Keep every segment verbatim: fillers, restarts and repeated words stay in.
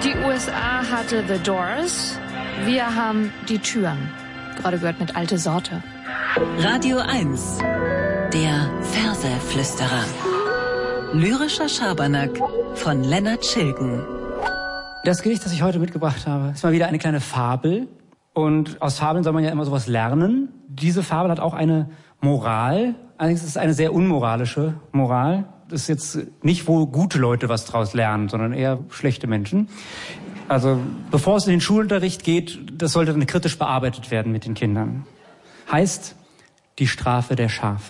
Die U S A hatte The Doors, wir haben die Türen. Gerade gehört mit Alte Sorte. Radio eins, der Verseflüsterer. Lyrischer Schabernack von Lennart Schilgen. Das Gedicht, das ich heute mitgebracht habe, ist mal wieder eine kleine Fabel. Und aus Fabeln soll man ja immer sowas lernen. Diese Fabel hat auch eine Moral. Allerdings ist es eine sehr unmoralische Moral. Das ist jetzt nicht, wo gute Leute was draus lernen, sondern eher schlechte Menschen. Also bevor es in den Schulunterricht geht, das sollte dann kritisch bearbeitet werden mit den Kindern. Heißt, die Strafe der Schafe.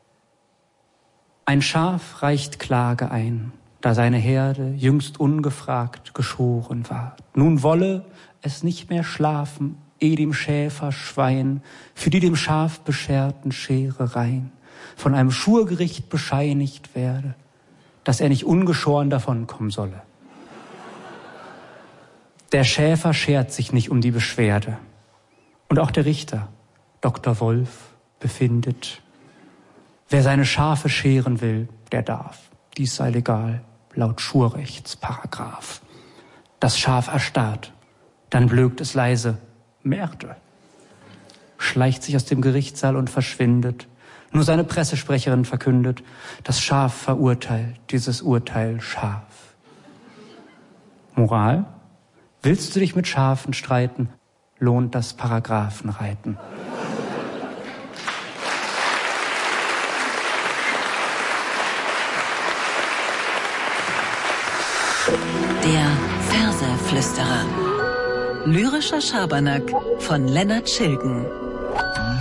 Ein Schaf reicht Klage ein, da seine Herde jüngst ungefragt geschoren war. Nun wolle es nicht mehr schlafen, eh dem Schäfer Schwein für die dem Schaf bescherten Scherereien von einem Schurgericht bescheinigt werde, dass er nicht ungeschoren davonkommen solle. Der Schäfer schert sich nicht um die Beschwerde. Und auch der Richter, Doktor Wolf, befindet, wer seine Schafe scheren will, der darf. Dies sei legal, laut Schurrechtsparagraph. Das Schaf erstarrt, dann blökt es leise, Merde. Schleicht sich aus dem Gerichtssaal und verschwindet. Nur seine Pressesprecherin verkündet, das Schaf verurteilt, dieses Urteil scharf. Moral? Willst du dich mit Schafen streiten, lohnt das Paragraphenreiten. Der Verseflüsterer. Lyrischer Schabernack von Lennart Schilgen.